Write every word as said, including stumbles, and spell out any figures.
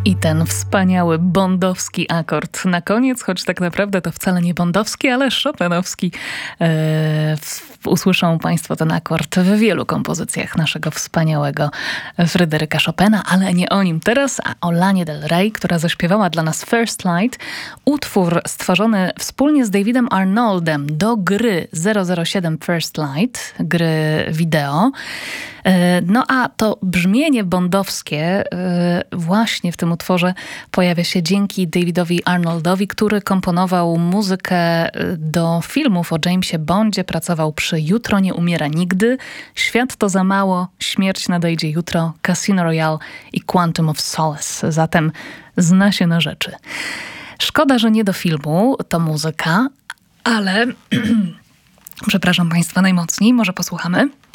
I ten wspaniały bondowski akord na koniec, choć tak naprawdę to wcale nie bondowski, ale chopinowski. E, usłyszą Państwo ten akord w wielu kompozycjach naszego wspaniałego Fryderyka Chopina, ale nie o nim teraz, a o Lanie Del Rey, która zaśpiewała dla nas First Light, utwór stworzony wspólnie z Davidem Arnoldem do gry zero zero siedem First Light, gry wideo. No a to brzmienie bondowskie właśnie w tym utworze pojawia się dzięki Davidowi Arnoldowi, który komponował muzykę do filmów o Jamesie Bondzie, pracował przy Jutro nie umiera nigdy, Świat to za mało, Śmierć nadejdzie jutro, Casino Royale i Quantum of Solace. Zatem zna się na rzeczy. Szkoda, że nie do filmu to muzyka, ale przepraszam Państwa najmocniej, może posłuchamy?